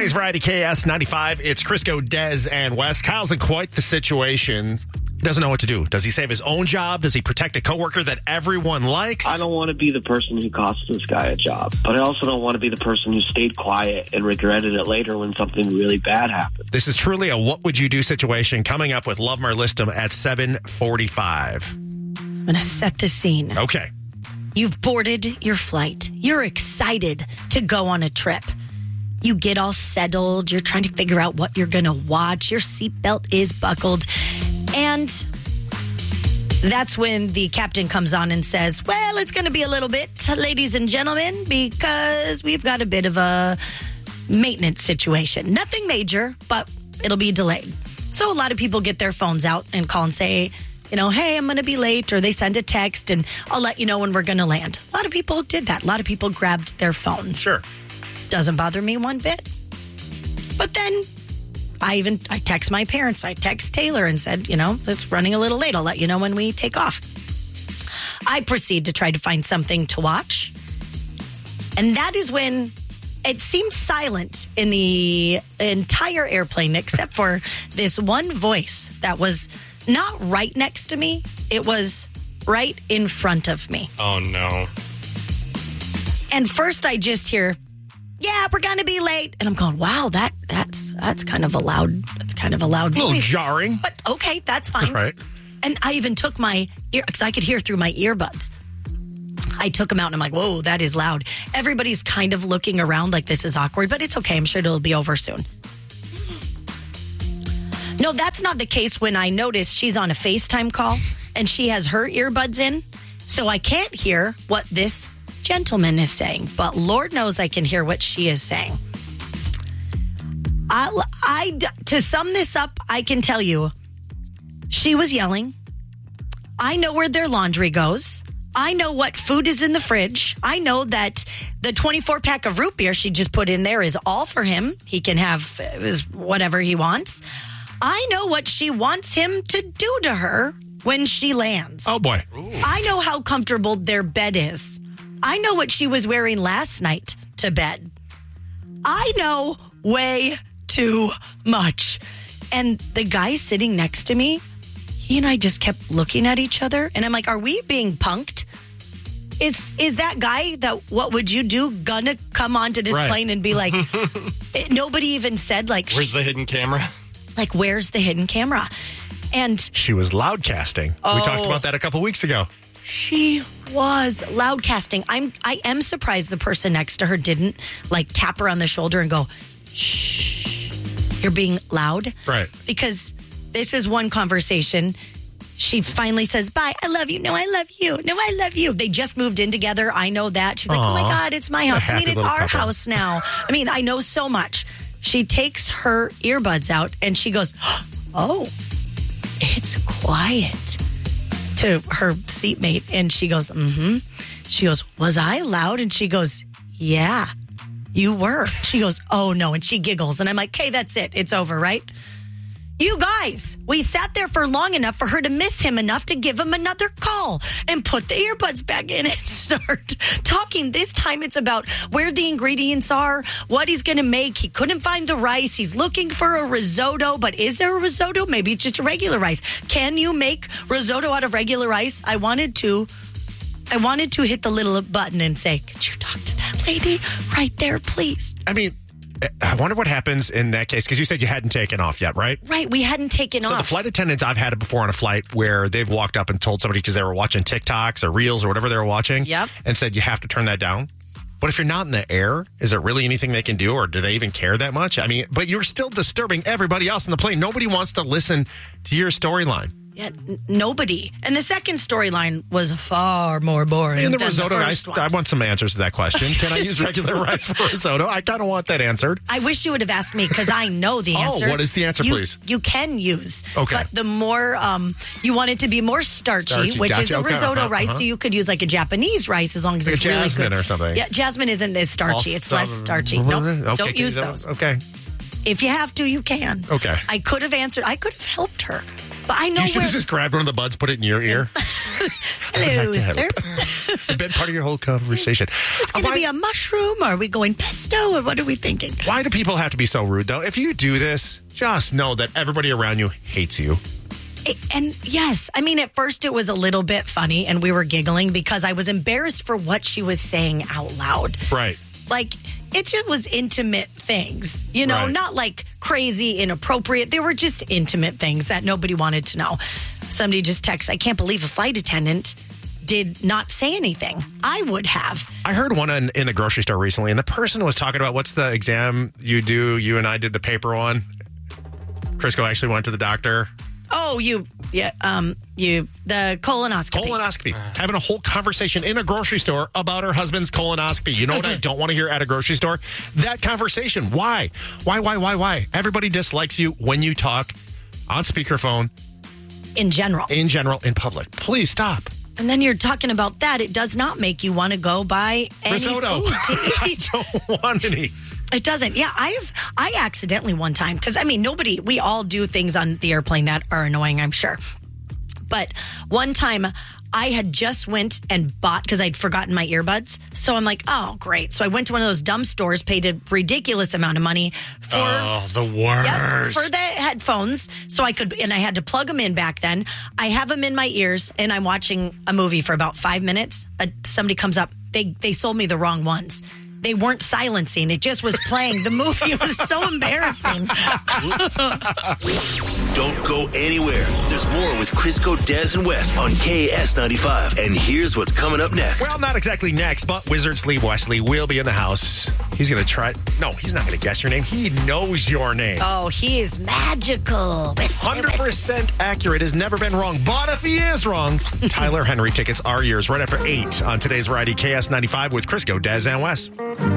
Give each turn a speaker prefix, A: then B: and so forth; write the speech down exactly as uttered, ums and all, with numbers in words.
A: mornings, Variety K S ninety-five. It's Crisco, Dez, and Wes. Kyle's in quite the situation. He doesn't know what to do. Does he save his own job? Does he protect a coworker that everyone likes?
B: I don't want to be the person who cost this guy a job, but I also don't want to be the person who stayed quiet and regretted it later when something really bad happened.
A: This is truly a what would you do situation coming up with Love Merlistum at seven forty-five.
C: I'm going to set the scene.
A: Okay.
C: You've boarded your flight. You're excited to go on a trip. You get all settled. You're trying to figure out what you're going to watch. Your seatbelt is buckled. And that's when the captain comes on and says, well, it's going to be a little bit, ladies and gentlemen, because we've got a bit of a maintenance situation. Nothing major, but it'll be delayed. So a lot of people get their phones out and call and say, you know, hey, I'm going to be late, or they send a text and I'll let you know when we're going to land. A lot of people did that. A lot of people grabbed their phones.
A: Sure.
C: Doesn't bother me one bit. But then I even, I text my parents. I text Taylor and said, you know, this is running a little late. I'll let you know when we take off. I proceed to try to find something to watch. And that is when it seemed silent in the entire airplane, except for this one voice that was not right next to me. It was right in front of me.
D: Oh, no.
C: And first I just hear, yeah, we're going to be late. And I'm going, wow, that that's that's kind of a loud, that's kind of a loud
A: A little
C: voice.
A: jarring.
C: But okay, that's fine.
A: Right.
C: And I even took my ear, because I could hear through my earbuds. I took them out and I'm like, whoa, that is loud. Everybody's kind of looking around like this is awkward, but it's okay. I'm sure it'll be over soon. No, that's not the case when I notice she's on a FaceTime call and she has her earbuds in. So I can't hear what this gentleman is saying, but Lord knows I can hear what she is saying. I, I, to sum this up, I can tell you, she was yelling. I know where their laundry goes. I know what food is in the fridge. I know that the twenty-four pack of root beer she just put in there is all for him. He can have his whatever he wants. I know what she wants him to do to her when she lands.
A: Oh, boy.
D: Ooh.
C: I know how comfortable their bed is. I know what she was wearing last night to bed. I know way too much. And the guy sitting next to me, he and I just kept looking at each other. And I'm like, are we being punked? Is is that guy that what would you do gonna come onto this
A: Right.
C: plane and be like, it, nobody even said like,
D: Where's the hidden camera?
C: like, where's the hidden camera? And
A: She was loudcasting. We
C: Oh.
A: talked about that a couple weeks ago.
C: she was loudcasting. I'm I am surprised the person next to her didn't like tap her on the shoulder and go, shh, you're being loud.
A: Right.
C: Because this is one conversation. She finally says, bye, I love you. No, I love you. No, I love you. They just moved in together. I know that. She's like, oh my
A: Aw.
C: God, it's my house.
A: A
C: I mean,
A: happy
C: it's
A: little
C: our
A: couple.
C: house now. I mean, I know so much. She takes her earbuds out and she goes, oh, it's quiet, to her seatmate. And she goes, mm-hmm. She goes, was I loud? And she goes, yeah, you were. She goes, oh no. And she giggles. And I'm like, okay, that's it. It's over, right? You guys, we sat there for long enough for her to miss him enough to give him another call and put the earbuds back in and start talking. This time it's about where the ingredients are, what he's going to make. He couldn't find the rice. He's looking for a risotto, but is there a risotto? Maybe it's just a regular rice. Can you make risotto out of regular rice? I wanted to, I wanted to hit the little button and say, could you talk to that lady right there, please?
A: I mean, I wonder what happens in that case, because you said you hadn't taken off yet, right?
C: Right, we hadn't taken
A: So
C: off.
A: the flight attendants, I've had it before on a flight where they've walked up and told somebody because they were watching TikToks or Reels or whatever they were watching,
C: Yep.
A: and said you have to turn that down. But if you're not in the air, is there really anything they can do, or do they even care that much? I mean, but you're still disturbing everybody else in the plane. Nobody wants to listen to your storyline.
C: Yeah, n- nobody. And the second storyline was far more boring
A: And the
C: than
A: risotto,
C: the
A: I,
C: first one.
A: I want some answers to that question. Can I use regular rice for risotto? I kind of want that answered.
C: I wish you would have asked me because I know the
A: Oh,
C: answer.
A: what is the answer,
C: You-
A: please?
C: You can use.
A: Okay.
C: But the more, um, you want it to be more starchy,
A: Starchy,
C: which
A: gotcha.
C: is a
A: Okay,
C: risotto
A: uh-huh,
C: rice.
A: uh-huh.
C: So you could use like a Japanese rice as long as
A: Like
C: it's
A: a
C: really
A: jasmine
C: good.
A: or something.
C: Yeah, jasmine isn't as starchy. It's less starchy. No,
A: Okay,
C: don't
A: can
C: use
A: you-
C: those.
A: Okay.
C: If you have to, you can.
A: Okay.
C: I could have answered. I could have helped her. But I know
A: You should
C: where.
A: have just grabbed one of the buds, put it in your ear.
C: Hello,
A: I'd like to
C: sir.
A: help. It's been part of your whole conversation.
C: It's going to be a mushroom, or are we going pesto, or what are we thinking?
A: Why do people have to be so rude, though? If you do this, just know that everybody around you hates you.
C: And yes, I mean, at first it was a little bit funny and we were giggling because I was embarrassed for what she was saying out loud.
A: Right.
C: Like, it just was intimate things, you know,
A: Right.
C: not like crazy, inappropriate. They were just intimate things that nobody wanted to know. Somebody just texted, I can't believe a flight attendant did not say anything. I would have.
A: I heard one in, in the grocery store recently, and the person was talking about what's the exam you do, you and I did the paper on. Crisco actually went to the doctor.
C: Oh, you, yeah, um, you, the colonoscopy.
A: Colonoscopy. Having a whole conversation in a grocery store about her husband's colonoscopy. You know what I don't want to hear at a grocery store? That conversation. Why? Why, why, why, why? Everybody dislikes you when you talk on speakerphone.
C: In general.
A: In general, in public. Please stop.
C: And then you're talking about that. It does not make you want to go buy any
A: Risotto.
C: food to eat.
A: I don't want any.
C: It doesn't. Yeah, I've I accidentally one time, because I mean, nobody, we all do things on the airplane that are annoying, I'm sure. But one time I had just went and bought, because I'd forgotten my earbuds. So I'm like, oh, great. So I went to one of those dumb stores, paid a ridiculous amount of money for,
A: Oh, the worst.
C: yep, for the headphones. So I could, and I had to plug them in back then. I have them in my ears, and I'm watching a movie for about five minutes. Uh, somebody comes up. They they sold me the wrong ones. They weren't silencing. It just was playing. The movie was so embarrassing.
D: Don't go anywhere. There's more with Crisco, Des, and Wes on K S ninety-five. And here's what's coming up next.
A: Well, not exactly next, but Wizard Sleeve Wesley will be in the house. He's going to try. No, he's not going to guess your name. He knows your name.
C: Oh, he is magical.
A: one hundred percent accurate, has never been wrong. But if he is wrong, Tyler Henry tickets are yours right after eight on today's variety K S ninety-five with Crisco, Des, and Wes.